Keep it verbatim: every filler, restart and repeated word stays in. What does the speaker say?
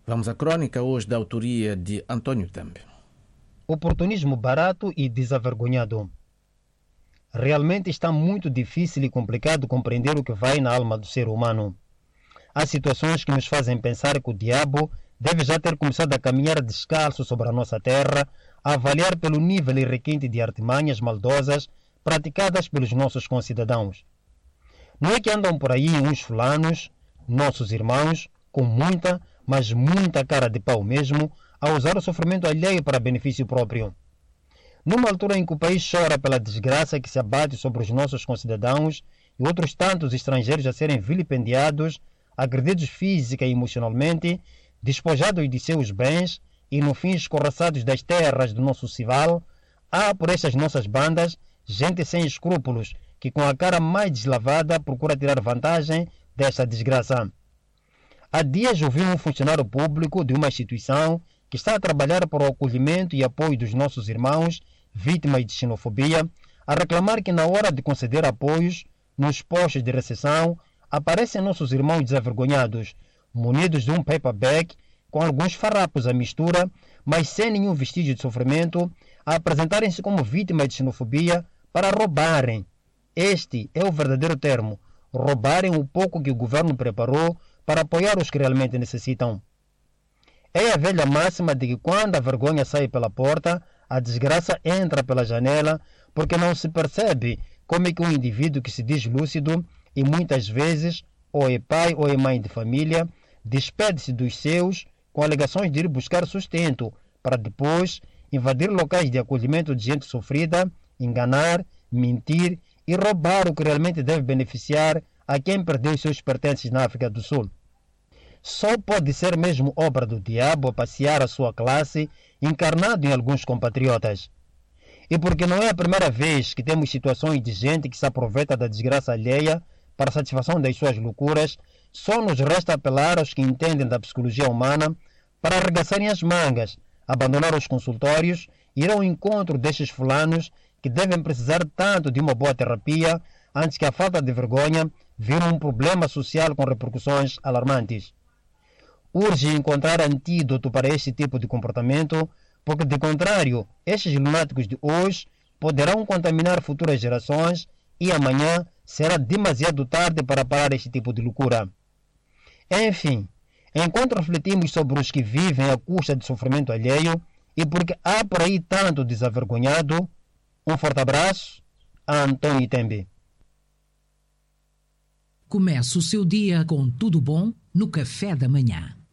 Vamos à crônica hoje da autoria de António Tembe. Oportunismo barato e desavergonhado. Realmente está muito difícil e complicado compreender o que vai na alma do ser humano. Há situações que nos fazem pensar que o diabo deve já ter começado a caminhar descalço sobre a nossa terra, a avaliar pelo nível e requinte de artimanhas maldosas praticadas pelos nossos concidadãos. Não é que andam por aí uns fulanos, nossos irmãos, com muita, mas muita cara de pau mesmo, a usar o sofrimento alheio para benefício próprio. Numa altura em que o país chora pela desgraça que se abate sobre os nossos concidadãos e outros tantos estrangeiros a serem vilipendiados, agredidos física e emocionalmente, despojados de seus bens e no fim escorraçados das terras do nosso cival, há por estas nossas bandas gente sem escrúpulos que com a cara mais deslavada procura tirar vantagem desta desgraça. Há dias ouvi um funcionário público de uma instituição que está a trabalhar para o acolhimento e apoio dos nossos irmãos vítimas de xenofobia, a reclamar que na hora de conceder apoios nos postos de recepção aparecem nossos irmãos desavergonhados, munidos de um paperback com alguns farrapos à mistura, mas sem nenhum vestígio de sofrimento, a apresentarem-se como vítimas de xenofobia para roubarem. Este é o verdadeiro termo, roubarem o pouco que o governo preparou para apoiar os que realmente necessitam. É a velha máxima de que quando a vergonha sai pela porta, a desgraça entra pela janela, porque não se percebe como é que um indivíduo que se diz lúcido e muitas vezes ou é pai ou é mãe de família, despede-se dos seus com alegações de ir buscar sustento para depois invadir locais de acolhimento de gente sofrida, enganar, mentir e roubar o que realmente deve beneficiar a quem perdeu seus pertences na África do Sul. Só pode ser mesmo obra do diabo a passear a sua classe encarnado em alguns compatriotas. E porque não é a primeira vez que temos situações de gente que se aproveita da desgraça alheia para a satisfação das suas loucuras, só nos resta apelar aos que entendem da psicologia humana para arregaçarem as mangas, abandonar os consultórios e ir ao encontro destes fulanos que devem precisar tanto de uma boa terapia antes que a falta de vergonha vire um problema social com repercussões alarmantes. Urge encontrar antídoto para este tipo de comportamento, porque, de contrário, estes lunáticos de hoje poderão contaminar futuras gerações e amanhã será demasiado tarde para parar este tipo de loucura. Enfim, enquanto refletimos sobre os que vivem à custa de sofrimento alheio e porque há por aí tanto desavergonhado, um forte abraço a António Tembe. Comece o seu dia com tudo bom no café da manhã.